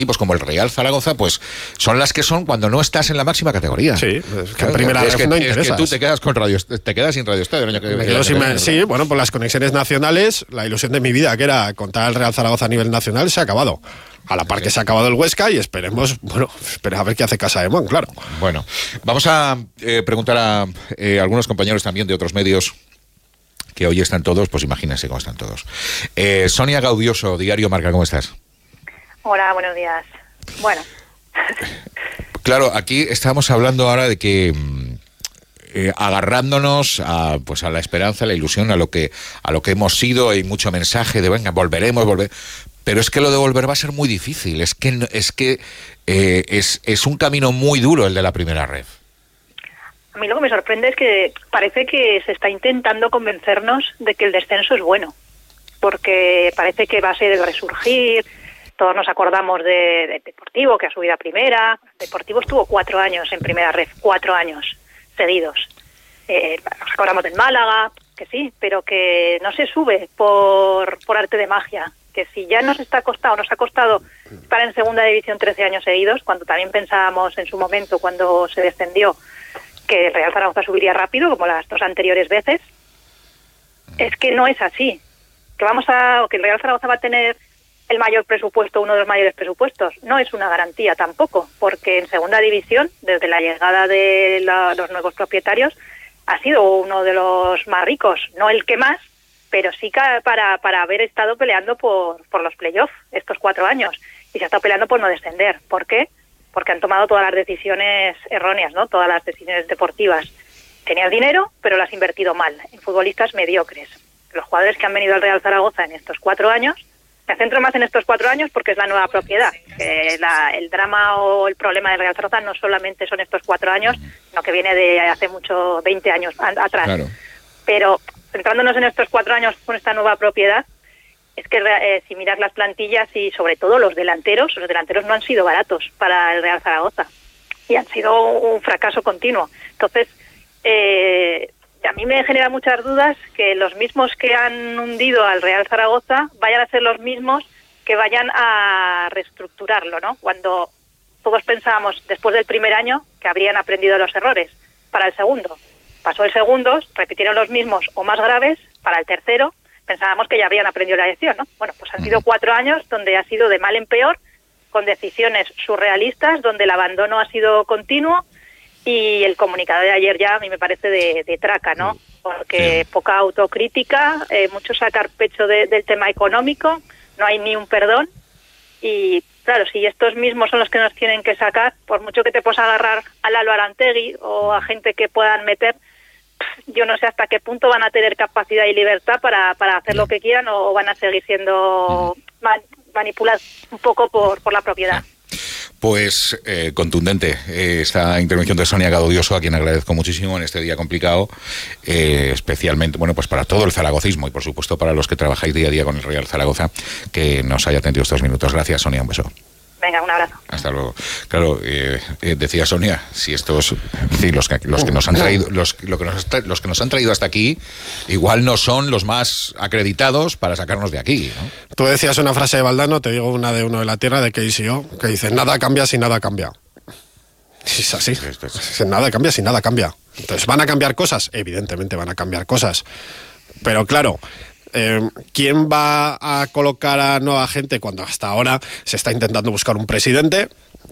equipos como el Real Zaragoza, pues son las que son cuando no estás en la máxima categoría. Sí, es que en primera ref no interesas. Es que tú te quedas te quedas sin Radio Estadio el año me quedo sin sí, bueno, pues las conexiones nacionales, la ilusión de mi vida, que era contar al Real Zaragoza a nivel nacional, se ha acabado. A la par que se ha acabado el Huesca y esperemos, espera a ver qué hace Casa de Mon, claro. Bueno, vamos a preguntar a algunos compañeros también de otros medios que hoy están todos, pues imagínense cómo están todos. Sonia Gaudioso, Diario Marca, ¿cómo estás? Hola, buenos días. Bueno. Claro, aquí estamos hablando ahora de que agarrándonos a la esperanza, a la ilusión, a lo que hemos sido, hay mucho mensaje de venga, volveremos, pero es que lo de volver va a ser muy difícil, es un camino muy duro el de la primera ref. A mí lo que me sorprende es que parece que se está intentando convencernos de que el descenso es bueno, porque parece que va a ser el resurgir. Todos nos acordamos de Deportivo, que ha subido a primera. Deportivo estuvo 4 años en primera ref, 4 años seguidos. Nos acordamos del Málaga, que sí, pero que no se sube por arte de magia. Que si ya nos ha costado estar en segunda división 13 años seguidos, cuando también pensábamos en su momento, cuando se descendió, que el Real Zaragoza subiría rápido, como las 2 anteriores veces, es que no es así. Que el Real Zaragoza va a tener el mayor presupuesto, uno de los mayores presupuestos, no es una garantía tampoco, porque en segunda división, desde la llegada de los nuevos propietarios, ha sido uno de los más ricos, no el que más, pero sí para haber estado peleando por los playoffs estos 4 años, y se ha estado peleando por no descender. ¿Por qué? Porque han tomado todas las decisiones erróneas, ¿no? Todas las decisiones deportivas. Tenías dinero, pero lo has invertido mal, en futbolistas mediocres. Los jugadores que han venido al Real Zaragoza en estos 4 años, me centro más en estos 4 años porque es la nueva propiedad. El drama o el problema del Real Zaragoza no solamente son estos 4 años, sino que viene de hace 20 años atrás. Claro. Pero centrándonos en estos 4 años con esta nueva propiedad, es que si miras las plantillas y sobre todo los delanteros no han sido baratos para el Real Zaragoza y han sido un fracaso continuo. Entonces, a mí me genera muchas dudas que los mismos que han hundido al Real Zaragoza vayan a ser los mismos que vayan a reestructurarlo, ¿no? Cuando todos pensábamos después del primer año que habrían aprendido los errores. Para el segundo, pasó el segundo, repitieron los mismos o más graves. Para el tercero, pensábamos que ya habían aprendido la lección, ¿no? Bueno, pues han sido 4 años donde ha sido de mal en peor, con decisiones surrealistas, donde el abandono ha sido continuo. Y el comunicado de ayer ya a mí me parece de traca, ¿no? Porque poca autocrítica, mucho sacar pecho del tema económico, no hay ni un perdón. Y claro, si estos mismos son los que nos tienen que sacar, por mucho que te puedas agarrar a Lalo Arantegui o a gente que puedan meter, yo no sé hasta qué punto van a tener capacidad y libertad para hacer lo que quieran o van a seguir siendo manipulados un poco por la propiedad. Pues contundente esta intervención de Sonia Gaudioso, a quien agradezco muchísimo en este día complicado, especialmente, bueno, pues para todo el zaragocismo y por supuesto para los que trabajáis día a día con el Real Zaragoza, que nos haya atendido estos minutos. Gracias, Sonia, un beso. Venga, un abrazo. Hasta luego. Claro, decía Sonia, si estos, sí, los que nos han traído, los que nos han traído hasta aquí, igual no son los más acreditados para sacarnos de aquí, ¿no? Tú decías una frase de Valdano, te digo una de Uno de la Tierra, de KCO, que dice: nada cambia si nada cambia. Es así. Nada cambia si nada cambia. Entonces, ¿van a cambiar cosas? Evidentemente van a cambiar cosas. Pero claro, ¿quién va a colocar a nueva gente cuando hasta ahora se está intentando buscar un presidente?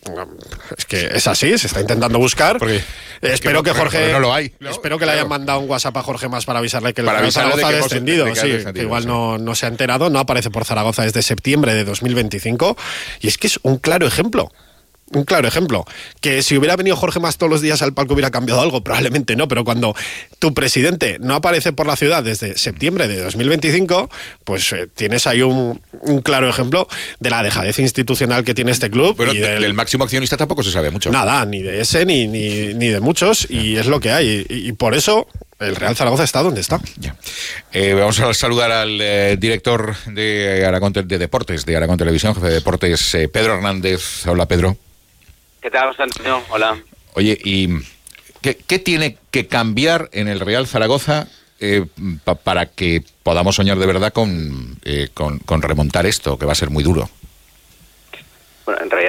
Es que es así, se está intentando buscar. Espero que Jorge no lo hay, ¿no? Espero que le hayan mandado un WhatsApp a Jorge más para avisarle que el Real Zaragoza ha descendido. Que igual no se ha enterado, no aparece por Zaragoza desde septiembre de 2025. Y es que es un claro ejemplo. Un claro ejemplo, que si hubiera venido Jorge Mas todos los días al palco hubiera cambiado algo, probablemente no, pero cuando tu presidente no aparece por la ciudad desde septiembre de 2025, pues tienes ahí un claro ejemplo de la dejadez institucional que tiene este club. Pero del máximo accionista tampoco se sabe mucho. Nada, ni de ese ni de muchos, y es lo que hay, y por eso el Real Zaragoza está donde está. Ya. Vamos a saludar al director de Aragón de Deportes, de Aragón Televisión, jefe de Deportes, Pedro Hernández. Hola, Pedro. ¿Qué tal, José Antonio? Hola. Oye, ¿y qué tiene que cambiar en el Real Zaragoza para que podamos soñar de verdad con remontar esto, que va a ser muy duro? bueno, en realidad